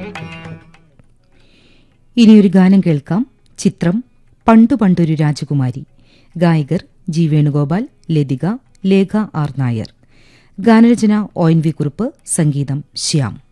ഇനിയൊരു ഗാനം കേൾക്കാം. ചിത്രം പണ്ടു പണ്ടൊരു രാജകുമാരി. ഗായകർ ജി വേണുഗോപാൽ, ലതിക, ലേഖ ആർ നായർ. ഗാനരചന ഒ.എൻ.വി. കുറുപ്പ്, സംഗീതം ശ്യാം.